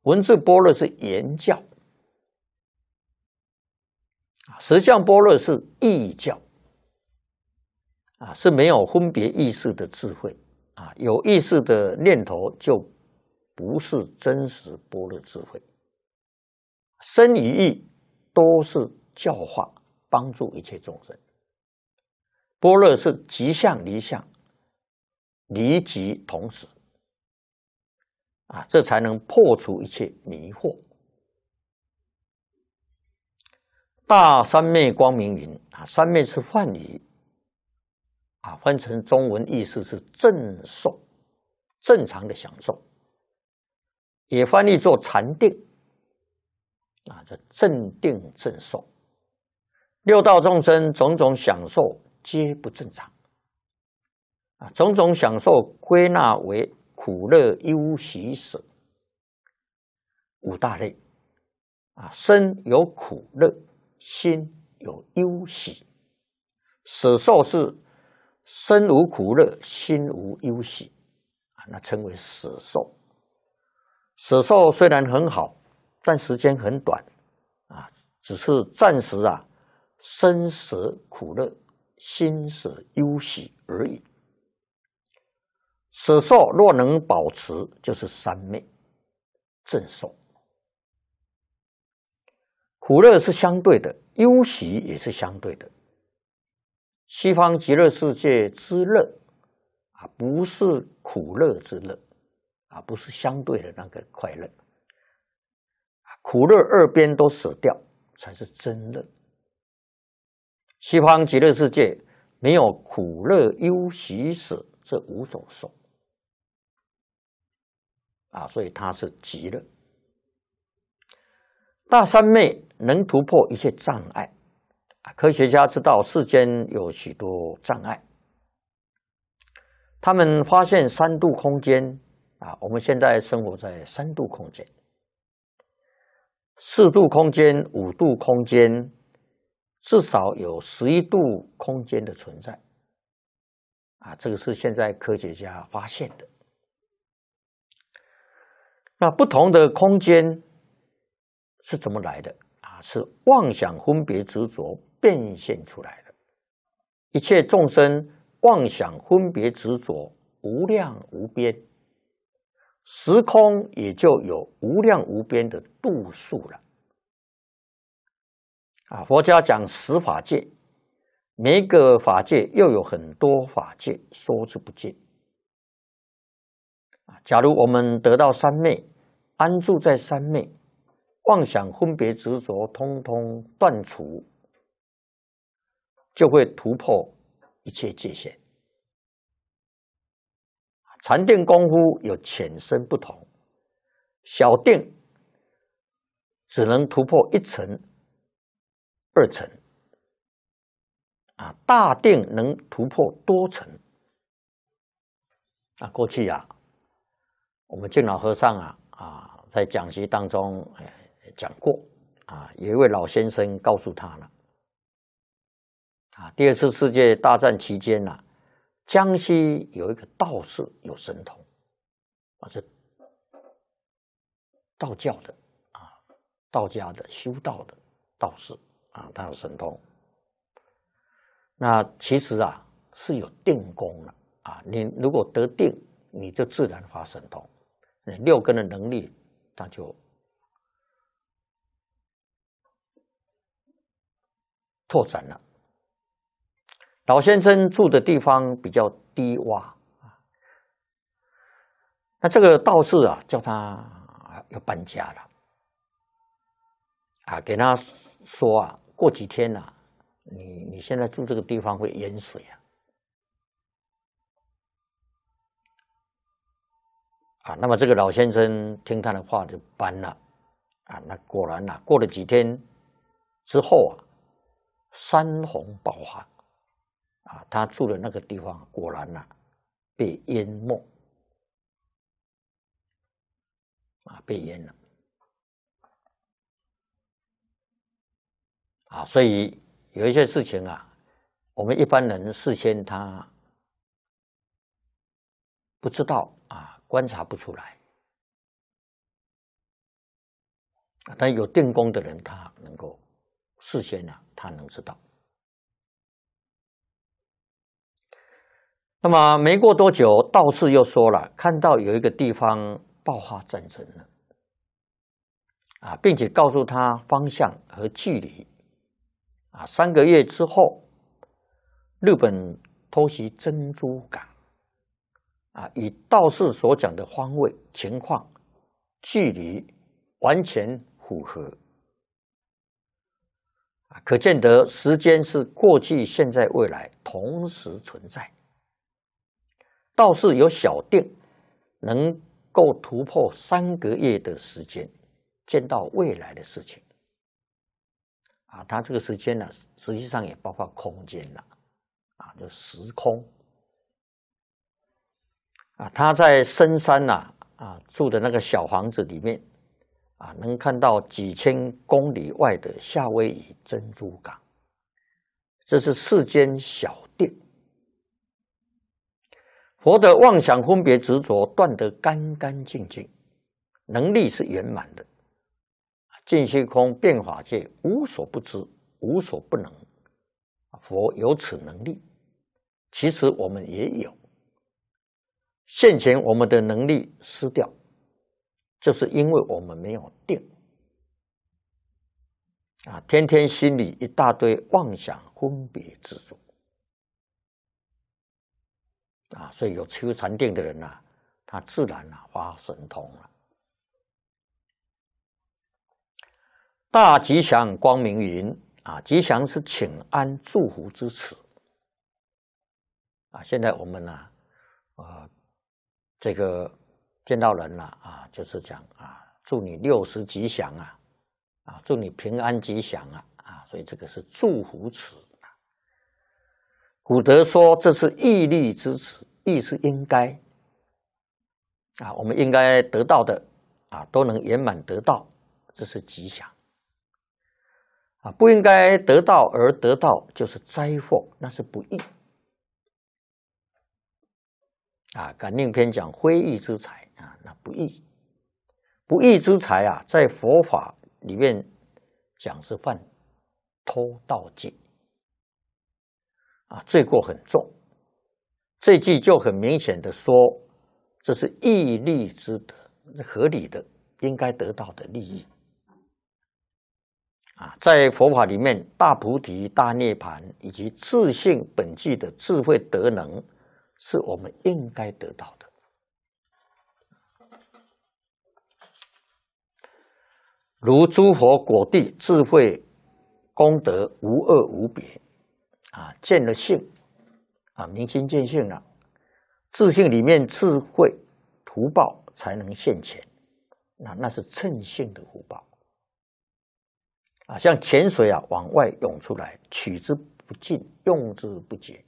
文字般若是言教，实相般若是意教，是没有分别意识的智慧，有意识的念头就不是真实般若智慧。身与意都是教化，帮助一切众生。般若是即相离相，离即同时，这才能破除一切迷惑。大三昧光明云，三昧是梵语，翻成中文意思是正受，正常的享受，也翻译作禅定，这正定正受。六道众生种种享受皆不正常，种种享受归纳为苦乐忧喜舍五大类，身有苦乐，心有忧喜，舍受是身无苦乐，心无忧喜，那称为舍受。舍受虽然很好，但时间很短，只是暂时身舍苦乐，心舍忧喜而已。舍受若能保持，就是三昧正受。苦乐是相对的，忧喜也是相对的。西方极乐世界之乐，不是苦乐之乐，不是相对的那个快乐。苦乐二边都舍掉，才是真乐。西方极乐世界没有苦乐忧喜舍这五种受，所以它是极乐。大三昧能突破一切障碍。科学家知道世间有许多障碍，他们发现三度空间，我们现在生活在三度空间、四度空间、五度空间，至少有11度空间的存在。这个是现在科学家发现的。那不同的空间是怎么来的？是妄想分别执着变现出来的。一切众生妄想分别执着无量无边，时空也就有无量无边的度数了。佛家讲十法界，每一个法界又有很多法界，说之不尽。假如我们得到三昧，安住在三昧，妄想分别执着通通断除，就会突破一切界限。禅定功夫有浅深不同，小定只能突破1层、2层，大定能突破多层。过去我们净老和尚在讲习当中讲过，有一位老先生告诉他了，第二次世界大战期间江西有一个道士有神通，是道教的道家的修道的道士他有神通。那其实是有定功了你如果得定，你就自然发神通，六根的能力它就拓展了。老先生住的地方比较低洼，那这个道士叫他要搬家了，给他说过几天你现在住这个地方会淹水那么这个老先生听他的话就搬了那果然过了几天之后山洪爆发他住的那个地方果然被淹没被淹了所以有一些事情我们一般人事先他不知道观察不出来但有定功的人，他能够事先他能知道。那么没过多久，道士又说了，看到有一个地方爆发战争了，并且告诉他方向和距离。3个月之后，日本偷袭珍珠港，与道士所讲的方位、情况、距离完全符合。可见得时间是过去、现在、未来同时存在。道士有小定，能够突破3个月的时间，见到未来的事情。他这个时间实际上也包括空间了，就时空。他在深山住的那个小房子里面，能看到几千公里外的夏威夷珍珠港，这是世间小定。佛的妄想分别执着断得干干净净，能力是圆满的。尽虚空变法界无所不知，无所不能。佛有此能力，其实我们也有。现前我们的能力失掉，就是因为我们没有定。天天心里一大堆妄想分别执着。所以有修禅定的人他自然发神通了。大吉祥光明云吉祥是请安祝福之词。现在我们这个见到人就是讲祝你60吉祥祝你平安吉祥所以这个是祝福词。古德说这是义利之词，义是应该我们应该得到的都能圆满得到，这是吉祥。不应该得到而得到就是灾祸，那是不义。感应篇讲非义之财那不义。不义之财在佛法里面讲是犯偷盗戒罪过很重。这句就很明显的说，这是义利之德，合理的应该得到的利益。在佛法里面，大菩提、大涅槃以及自性本具的智慧德能，是我们应该得到的。如诸佛果地智慧功德无二无别见了性明心见性了，自性里面智慧福报才能现前，那是称性的福报像泉水往外涌出来，取之不尽，用之不竭。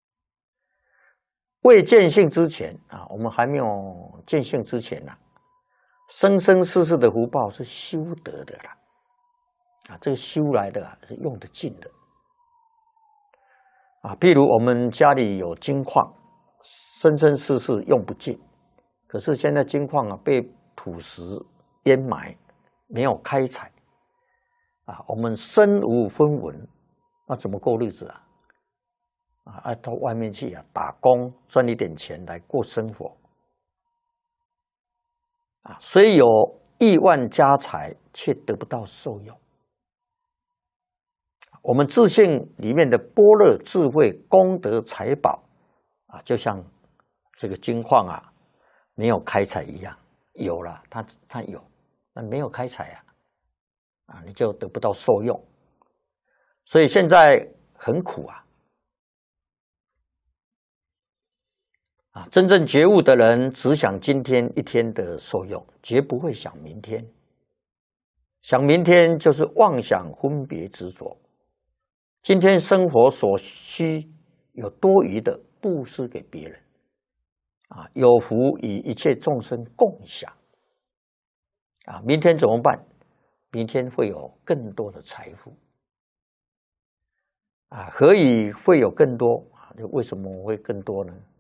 未见性之前我们还没有见性之前生生世世的福报是修得的啦这个修来的是用得尽的譬如我们家里有金矿，生生世世用不尽，可是现在金矿被土石淹埋，没有开采我们身无分文，那怎么过日子到外面去打工赚一点钱来过生活虽有亿万家财，却得不到受用。我们自性里面的般若智慧功德财宝就像这个金矿没有开采一样，有了它有，那没有开采你就得不到受用。所以现在很苦真正觉悟的人只想今天一天的受用，绝不会想明天。想明天就是妄想分别执着。今天生活所需有多余的布施给别人有福与一切众生共享明天怎么办？明天会有更多的财富何以会有更多为什么会更多呢？